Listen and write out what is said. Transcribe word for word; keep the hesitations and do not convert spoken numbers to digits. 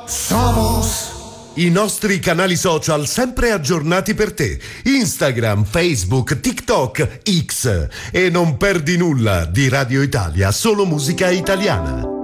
Somos. I nostri canali social sempre aggiornati per te. Instagram, Facebook, TikTok, X. E non perdi nulla di Radio Italia, solo musica italiana.